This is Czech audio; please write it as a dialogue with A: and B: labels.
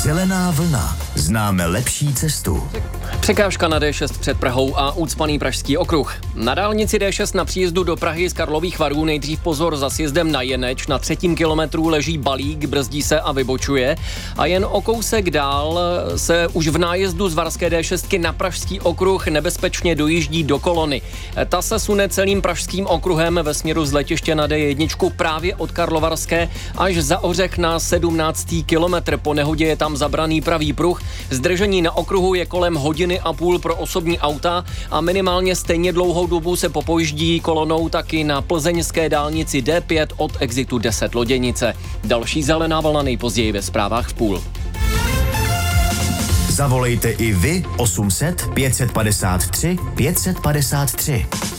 A: Zelená vlna. Známe lepší cestu.
B: Překážka na D6 před Prahou a ucpaný pražský okruh. Na dálnici D6 na příjezdu do Prahy z Karlových Varů nejdřív pozor za sjezdem na Jeneč. Na 3. kilometru leží balík, brzdí se a vybočuje. A jen o kousek dál se už v nájezdu z Varské D6 na pražský okruh nebezpečně dojíždí do kolony. Ta se sune celým pražským okruhem ve směru z letiště na D1 právě od Karlovarské až za Ořech na 17. kilometr. Po nehodě je tam zabraný pravý pruh. Zdržení na okruhu je kolem hodiny a půl pro osobní auta a minimálně stejně dlouhou dobu se popojíždí kolonou taky na plzeňské dálnici D5 od exitu 10 Loděnice. Další zelená vlna nejpozději ve zprávách v půl.
A: Zavolejte i vy 800 553 553.